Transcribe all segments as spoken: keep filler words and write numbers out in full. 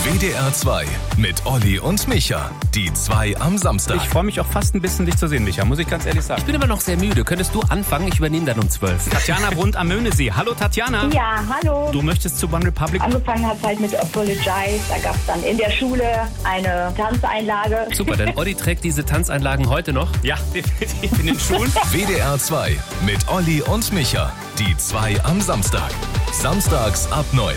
W D R zwei mit Olli und Micha. Die zwei am Samstag. Ich freue mich auch fast ein bisschen, dich zu sehen, Micha, muss ich ganz ehrlich sagen. Ich bin aber noch sehr müde. Könntest du anfangen? Ich übernehme dann um zwölf. Tatjana Brund am Möhnesee. Hallo Tatjana. Ja, hallo. Du möchtest zu One Republic? Angefangen hat es halt mit Apologize. Da gab es dann in der Schule eine Tanzeinlage. Super, denn Olli trägt diese Tanzeinlagen heute noch. Ja, definitiv in den Schulen. W D R zwei mit Olli und Micha. Die zwei am Samstag. Samstags ab neun.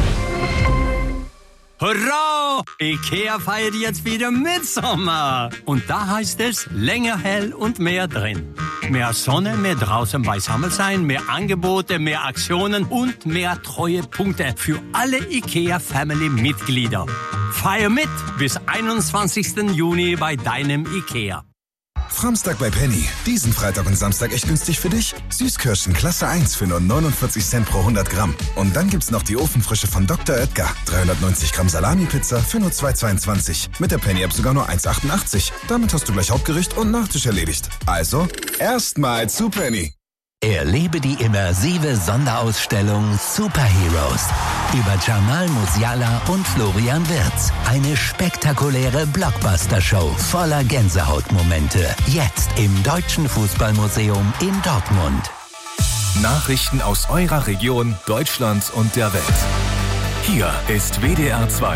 Hurra! Ikea feiert jetzt wieder Mitsommer. Und da heißt es länger hell und mehr drin. Mehr Sonne, mehr draußen beisammen sein, mehr Angebote, mehr Aktionen und mehr Treuepunkte für alle Ikea-Family-Mitglieder. Feier mit bis einundzwanzigsten Juni bei deinem Ikea. Samstag bei Penny. Diesen Freitag und Samstag echt günstig für dich. Süßkirschen Klasse eins für nur neunundvierzig Cent pro hundert Gramm. Und dann gibt's noch die Ofenfrische von Doktor Oetker. dreihundertneunzig Gramm Salami-Pizza für nur zwei Euro zweiundzwanzig. Mit der Penny-App sogar nur eins Euro achtundachtzig. Damit hast du gleich Hauptgericht und Nachtisch erledigt. Also, erstmal zu Penny. Erlebe die immersive Sonderausstellung Superheroes über Jamal Musiala und Florian Wirtz. Eine spektakuläre Blockbuster-Show voller Gänsehautmomente. Jetzt im Deutschen Fußballmuseum in Dortmund. Nachrichten aus eurer Region, Deutschland und der Welt. Hier ist W D R zwei.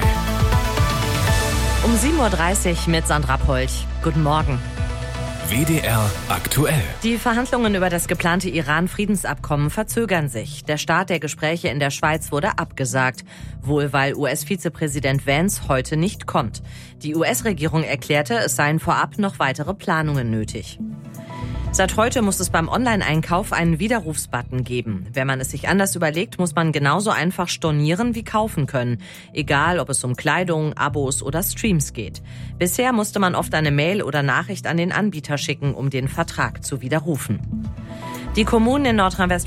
Um sieben Uhr dreißig mit Sandra Polch. Guten Morgen. W D R aktuell. Die Verhandlungen über das geplante Iran-Friedensabkommen verzögern sich. Der Start der Gespräche in der Schweiz wurde abgesagt, wohl weil U S-Vizepräsident Vance heute nicht kommt. Die U S-Regierung erklärte, es seien vorab noch weitere Planungen nötig. Seit heute muss es beim Online-Einkauf einen Widerrufsbutton geben. Wenn man es sich anders überlegt, muss man genauso einfach stornieren wie kaufen können. Egal, ob es um Kleidung, Abos oder Streams geht. Bisher musste man oft eine Mail oder Nachricht an den Anbieter schicken, um den Vertrag zu widerrufen. Die Kommunen in Nordrhein-Westfalen